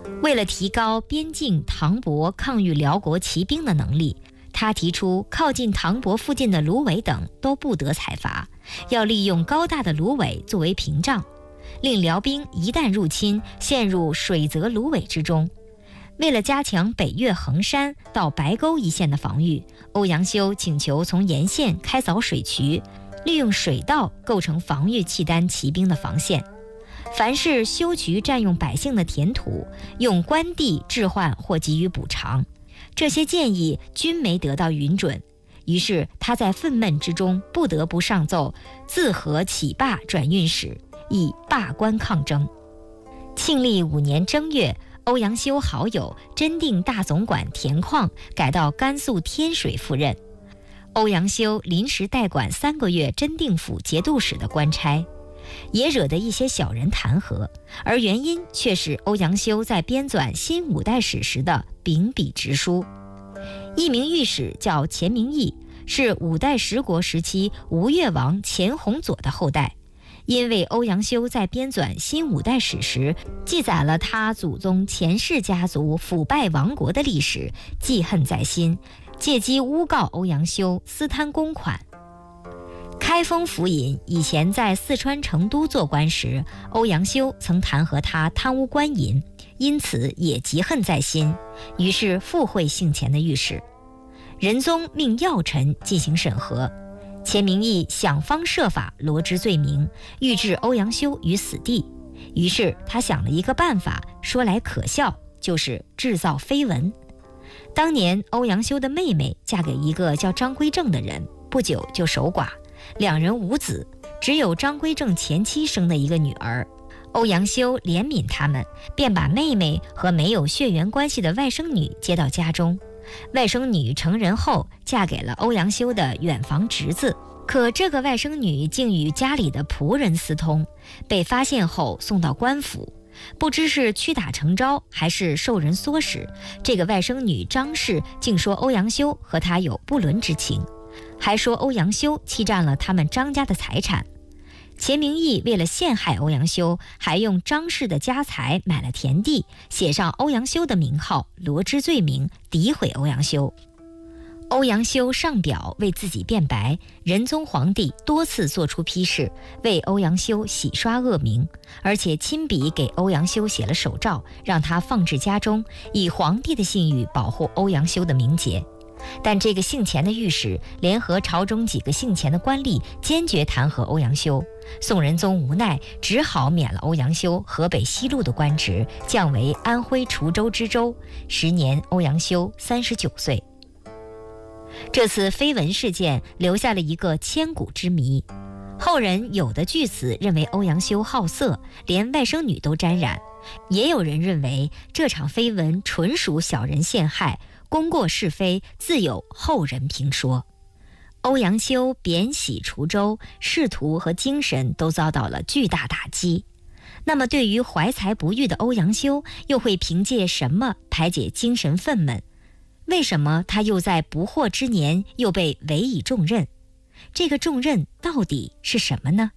为了提高边境唐伯抗御辽国骑兵的能力，他提出靠近唐伯附近的芦苇等都不得采伐，要利用高大的芦苇作为屏障，令辽兵一旦入侵，陷入水泽芦苇之中。为了加强北越横山到白沟一线的防御，欧阳修请求从沿线开凿水渠，利用水道构成防御契丹骑兵的防线。凡是修渠占用百姓的田土，用官地置换或给予补偿，这些建议均没得到允准。于是他在愤懑之中不得不上奏自河起罢转运使，以罢官抗争。庆历5年正月，欧阳修好友真定大总管田况改到甘肃天水赴任，欧阳修临时代管3个月真定府节度使的官差，也惹得一些小人弹劾，而原因却是欧阳修在编纂新五代史时的秉笔直书。一名御史叫钱明义，是五代十国时期吴越王钱弘佐的后代，因为欧阳修在编纂新五代史时记载了他祖宗钱氏家族腐败亡国的历史，记恨在心，借机诬告欧阳修私贪公款。开封府尹以前在四川成都做官时，欧阳修曾弹劾他贪污官银，因此也极恨在心，于是复会姓钱的御史。仁宗命要臣进行审核，钱明义想方设法罗织罪名，欲置欧阳修于死地。于是他想了一个办法，说来可笑，就是制造绯闻。当年欧阳修的妹妹嫁给一个叫张归正的人，不久就守寡，两人无子，只有张归正前妻生的一个女儿。欧阳修怜悯他们，便把妹妹和没有血缘关系的外甥女接到家中。外甥女成人后嫁给了欧阳修的远房侄子，可这个外甥女竟与家里的仆人私通，被发现后送到官府。不知是屈打成招还是受人唆使，这个外甥女张氏竟说欧阳修和她有不伦之情，还说欧阳修欺占了他们张家的财产。钱明义为了陷害欧阳修，还用张氏的家财买了田地，写上欧阳修的名号，罗织罪名，诋毁欧阳修。欧阳修上表为自己辩白，仁宗皇帝多次作出批示，为欧阳修洗刷恶名，而且亲笔给欧阳修写了手诏，让他放置家中，以皇帝的信誉保护欧阳修的名节。但这个姓钱的御史联合朝中几个姓钱的官吏，坚决弹劾欧阳修。宋仁宗无奈，只好免了欧阳修河北西路的官职，降为安徽滁州知州。时年欧阳修39岁。这次绯闻事件留下了一个千古之谜，后人有的据此认为欧阳修好色，连外甥女都沾染，也有人认为这场绯闻纯属小人陷害，功过是非自有后人评说。欧阳修贬徙滁州，仕途和精神都遭到了巨大打击。那么对于怀才不遇的欧阳修，又会凭借什么排解精神愤懑？为什么他又在不惑之年又被委以重任？这个重任到底是什么呢？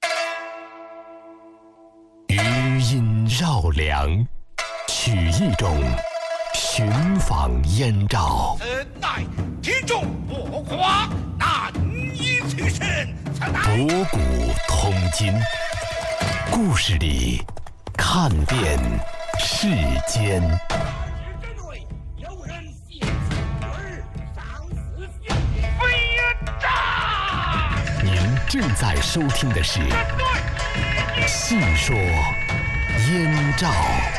余音绕梁，取一种寻访燕赵。 乃体重不夸，难以取胜。 博古通今，故事里看遍世间。您正在收听的是《细说燕赵》。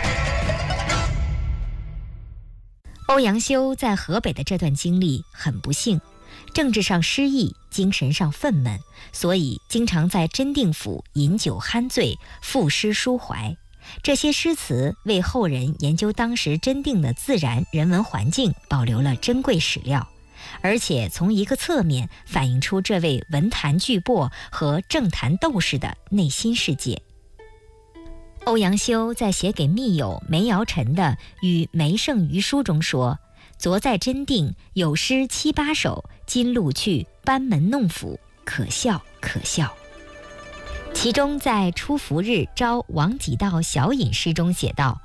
欧阳修在河北的这段经历很不幸，政治上失意，精神上愤懑，所以经常在真定府饮酒酣醉，赋诗抒怀。这些诗词为后人研究当时真定的自然人文环境保留了珍贵史料，而且从一个侧面反映出这位文坛巨擘和政坛斗士的内心世界。欧阳修在写给密友梅尧臣的《与梅圣余书》中说：昨在真定有诗7、8首，今录去，班门弄斧，可笑可笑。其中在出伏日招王己道小隐诗中写道：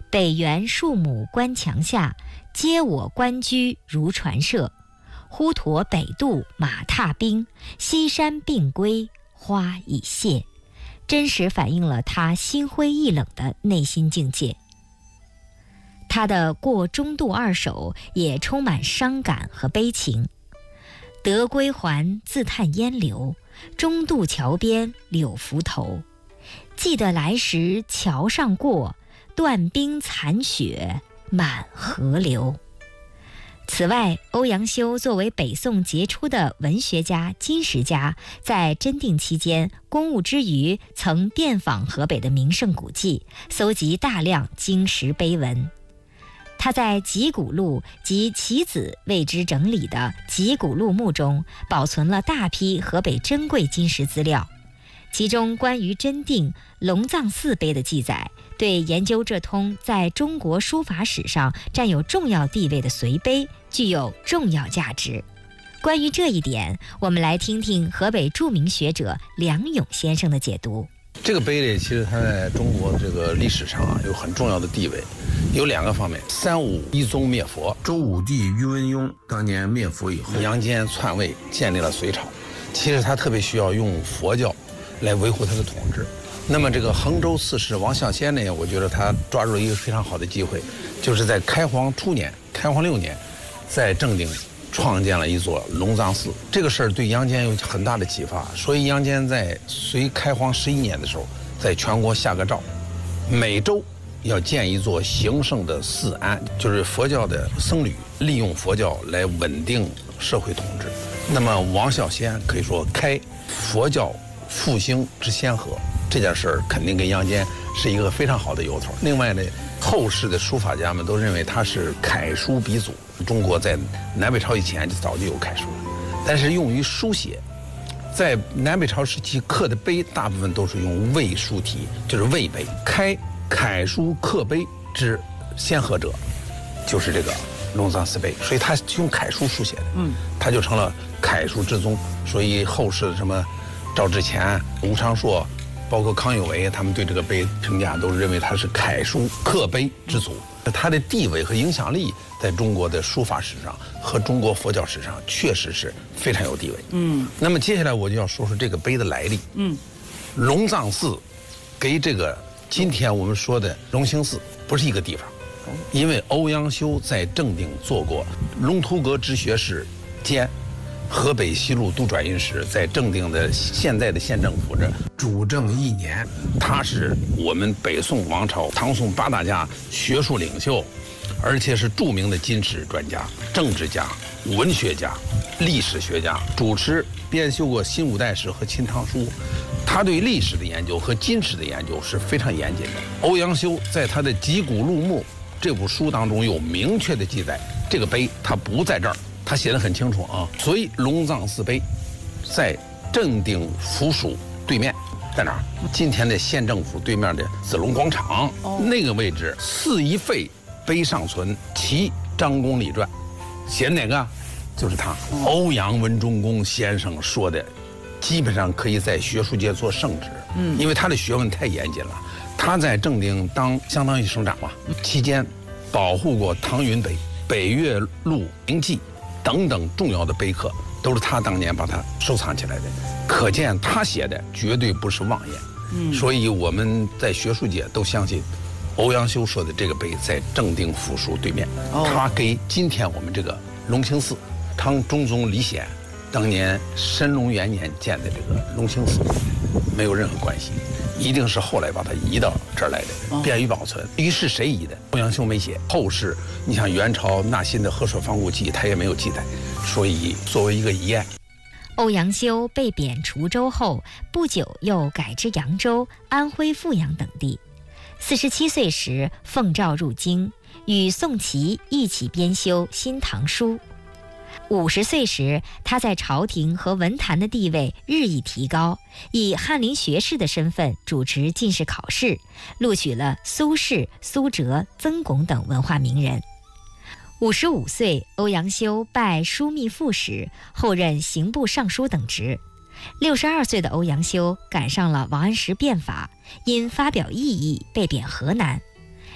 北园数亩关墙下，皆我官居如传舍。忽驼北渡马踏冰，西山并归花已谢。真实反映了他心灰意冷的内心境界。他的《过中渡二首》也充满伤感和悲情。得归还，自叹烟流，中渡桥边柳浮头。记得来时桥上过，断冰残雪满河流。此外，欧阳修作为北宋杰出的文学家、金石家，在真定期间公务之余，曾遍访河北的名胜古迹，搜集大量金石碑文。他在集古录及其子为之整理的集古录目中，保存了大批河北珍贵金石资料。其中关于真定龙藏寺碑的记载，对研究这通在中国书法史上占有重要地位的隋碑具有重要价值。关于这一点，我们来听听河北著名学者梁永先生的解读。 这个碑呢，其实它在中国这个历史上有很重要的地位，有2个方面。3武一宗灭佛， 周武帝宇文邕当年灭佛以后， 杨坚篡位建立了隋朝，其实他特别需要用佛教来维护他的统治。那么这个衡州刺史王孝先呢，我觉得他抓住了一个非常好的机会，就是在开皇初年，开皇6年，在正定创建了一座龙藏寺。这个事儿对杨坚有很大的启发，所以杨坚在隋开皇11年的时候，在全国下个诏，每州要建一座兴盛的寺庵，就是佛教的僧侣利用佛教来稳定社会统治。那么王孝先可以说开佛教复兴之先河，这件事儿肯定跟杨坚是一个非常好的由头。另外呢，后世的书法家们都认为他是楷书鼻祖。中国在南北朝以前就早就有楷书了，但是用于书写，在南北朝时期刻的碑大部分都是用魏书体，就是魏碑。开楷书刻碑之先河者，就是这个龙藏寺碑，所以他用楷书书写的，他就成了楷书之宗。所以后世的什么赵志乾、吴昌硕，包括康有为，他们对这个碑评价都是认为他是楷书刻碑之祖。他的地位和影响力在中国的书法史上和中国佛教史上确实是非常有地位。那么接下来我就要说说这个碑的来历。龙藏寺给这个今天我们说的龙兴寺不是一个地方，因为欧阳修在正定做过龙图阁之学士兼河北西路都转运使，在正定的现在的县政府这主政1年。 他是我们北宋王朝唐宋8大家学术领袖，而且是著名的金史专家、政治家、文学家、历史学家，主持编修过《新五代史》和《秦唐书》。他对历史的研究和金史的研究是非常严谨的。欧阳修在他的《集古录目》这部书当中有明确的记载，这个碑他不在这儿，他写得很清楚啊。所以龙藏寺碑在正定府署对面，在哪儿？今天的县政府对面的子龙广场，那个位置。寺一废，碑尚存，其张公礼传，写哪个？就是他。欧阳文忠公先生说的，基本上可以在学术界做圣旨。因为他的学问太严谨了。他在正定当相当于省长嘛，期间保护过唐云碑、北岳录名记等等重要的碑刻，都是他当年把它收藏起来的。可见他写的绝对不是妄言。所以我们在学术界都相信欧阳修说的这个碑在正定府署对面。他给今天我们这个龙兴寺，唐中宗李显当年神龙元年建的这个龙兴寺没有任何关系，一定是后来把它移到这儿来的，便于保存。于是谁移的？欧阳修没写。后世你像元朝纳新的《河水方故记》，他也没有记载，所以作为一个疑案。 欧阳修被贬滁州后，不久又改知扬州、安徽阜阳等地。47岁时奉诏入京，与宋祁一起编修《新唐书》。50岁时，他在朝廷和文坛的地位日益提高，以翰林学士的身份主持进士考试，录取了苏轼、苏辙、曾巩等文化名人。55岁，欧阳修拜枢密副使，后任刑部尚书等职。62岁的欧阳修赶上了王安石变法，因发表异议被贬河南。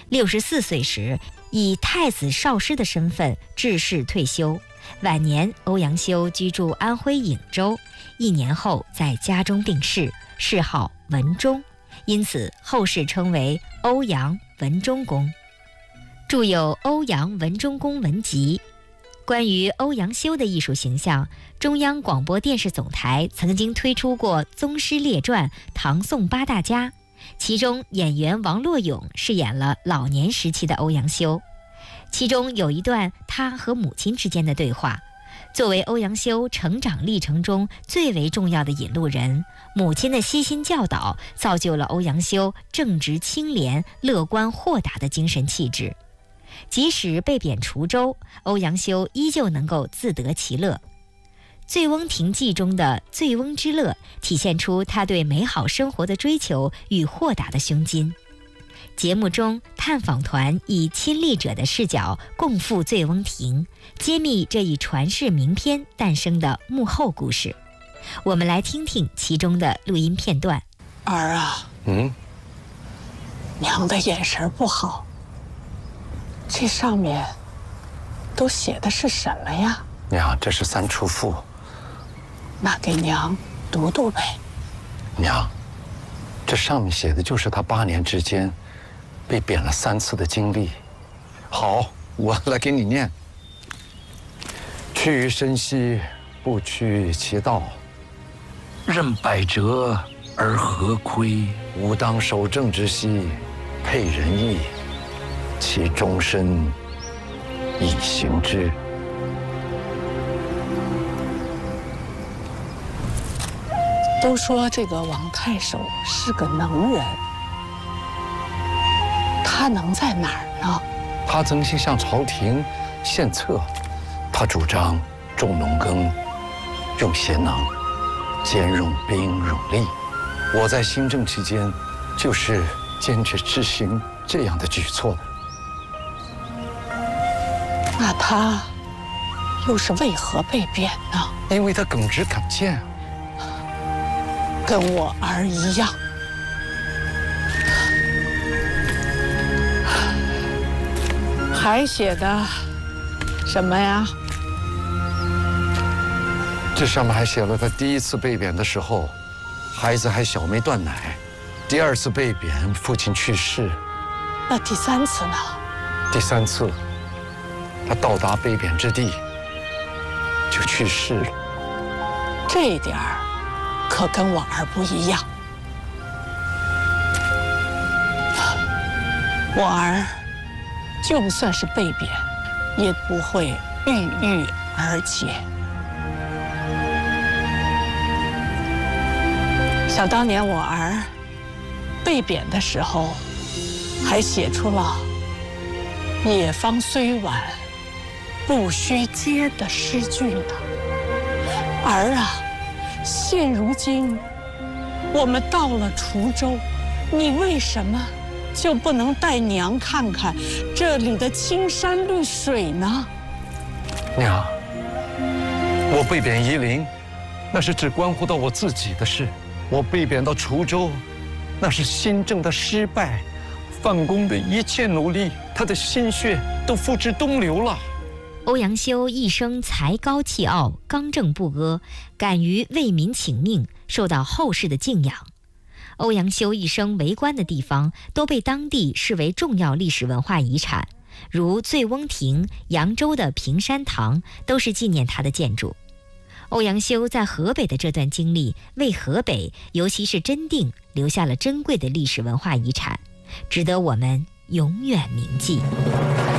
64岁时，以太子少师的身份致仕退休。晚年，欧阳修居住安徽颍州，1年后在家中病逝，谥号文忠，因此后世称为欧阳文忠公。著有《欧阳文忠公文集》。关于欧阳修的艺术形象，中央广播电视总台曾经推出过《宗师列传》《唐宋八大家》，其中演员王洛勇饰演了老年时期的欧阳修。其中有一段他和母亲之间的对话，作为欧阳修成长历程中最为重要的引路人，母亲的悉心教导造就了欧阳修正直清廉、乐观豁达的精神气质。即使被贬滁州，欧阳修依旧能够自得其乐。《醉翁亭记》中的醉翁之乐体现出他对美好生活的追求与豁达的胸襟。节目中，探访团以亲历者的视角共赴醉翁亭，揭秘这一传世名篇诞生的幕后故事。我们来听听其中的录音片段。 儿啊，娘的眼神不好，这上面都写的是什么呀？ 娘，这是三处赋。 那给娘读读呗。 娘，这上面写的就是他8年之间被贬了3次的经历。好，我来给你念。去于深溪，不去其道。任百折而何亏？吾当守正之兮，配仁义，其终身以行之。 都说这个王太守是个能人，他能在哪儿呢？ 他曾经向朝廷献策，他主张重农耕，用贤能，兼用兵用力。我在新政期间，就是坚决执行这样的举措的。 那他又是为何被贬呢？ 因为他耿直敢谏， 跟我儿一样。还写的什么呀？ 这上面还写了他第1次被贬的时候，孩子还小，没断奶；第2次被贬，父亲去世。 那第3次呢？ 第3次，他到达被贬之地就去世了。 这一点儿可跟我儿不一样。我儿就算是被贬，也不会郁郁而解。想当年我儿被贬的时候，还写出了“野芳虽晚，不须嗟”的诗句呢。儿啊，现如今我们到了滁州，你为什么就不能带娘看看这里的青山绿水呢？ 娘，我被贬夷陵，那是只关乎到我自己的事；我被贬到滁州，那是新政的失败，范公的一切努力，他的心血都付之东流了。 欧阳修一生才高气傲，刚正不阿，敢于为民请命，受到后世的敬仰。欧阳修一生为官的地方都被当地视为重要历史文化遗产，如醉翁亭、扬州的平山堂都是纪念他的建筑。欧阳修在河北的这段经历，为河北，尤其是真定，留下了珍贵的历史文化遗产，值得我们永远铭记。